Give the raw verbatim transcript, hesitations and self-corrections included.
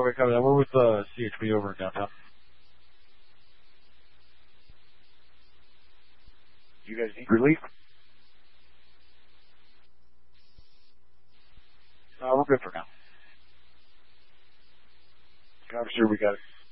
Okay, copy that. We're with uh, C H P over in downtown. You guys need relief? Uh, we're good for now. I'm sure we got it.